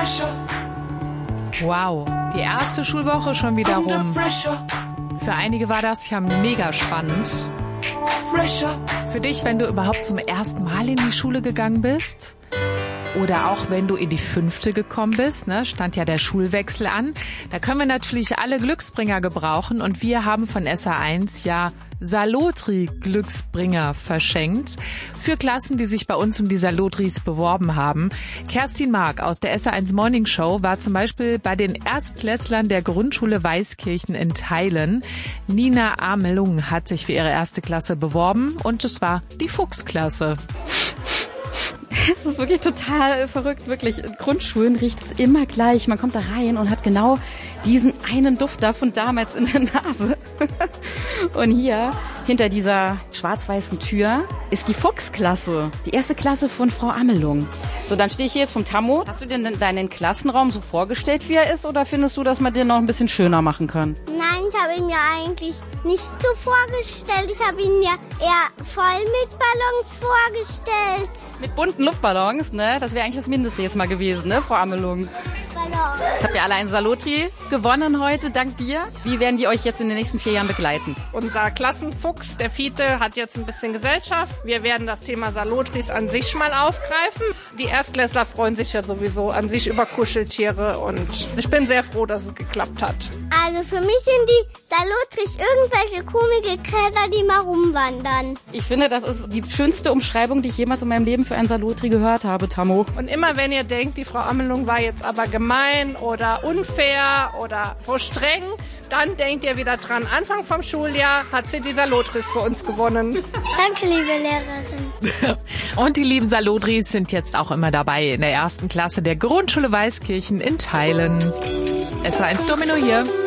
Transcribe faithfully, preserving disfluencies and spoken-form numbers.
Wow, die erste Schulwoche schon wieder rum. Für einige war das ja mega spannend. Für dich, wenn du überhaupt zum ersten Mal in die Schule gegangen bist? Oder auch wenn du in die fünfte gekommen bist, ne, stand ja der Schulwechsel an. Da können wir natürlich alle Glücksbringer gebrauchen und wir haben von S R eins ja Salotri-Glücksbringer verschenkt für Klassen, die sich bei uns um die Salotris beworben haben. Kerstin Mark aus der S R eins Morning Show war zum Beispiel bei den Erstklässlern der Grundschule Weißkirchen in Theilen. Nina Amelung hat sich für ihre erste Klasse beworben und es war die Fuchsklasse. Es ist wirklich total verrückt, wirklich. In Grundschulen riecht es immer gleich. Man kommt da rein und hat genau diesen einen Duft da von damals in der Nase. Und hier, hinter dieser schwarz-weißen Tür, ist die Fuchsklasse. Die erste Klasse von Frau Amelung. So, dann stehe ich hier jetzt vom Tammo. Hast du dir denn deinen Klassenraum so vorgestellt, wie er ist? Oder findest du, dass man den noch ein bisschen schöner machen kann? Nein, ich habe ihn mir eigentlich nicht so vorgestellt. Ich habe ihn mir eher voll mit Ballons vorgestellt. Mit bunten Luftballons, ne? Das wäre eigentlich das Mindeste jetzt mal gewesen, ne, Frau Amelung? Ballons. Jetzt habt ihr alle einen Salotri gewonnen heute, dank dir. Wie werden die euch jetzt in den nächsten vier Jahren begleiten? Unser Klassenfuchs, der Fiete, hat jetzt ein bisschen Gesellschaft. Wir werden das Thema Salotris an sich mal aufgreifen. Die Erstklässler freuen sich ja sowieso an sich über Kuscheltiere und ich bin sehr froh, dass es geklappt hat. Also für mich sind die Salotris irgendwelche komische Kräter, die mal rumwandern. Ich finde, das ist die schönste Umschreibung, die ich jemals in meinem Leben für einen Salotri gehört habe, Tammo. Und immer wenn ihr denkt, die Frau Amelung war jetzt aber gemein oder unfair oder so streng, dann denkt ihr wieder dran, Anfang vom Schuljahr hat sie die Salotris für uns gewonnen. Danke, liebe Lehrerin. Und die lieben Salotris sind jetzt auch immer dabei in der ersten Klasse der Grundschule Weißkirchen in Theilen. S R eins Domino hier.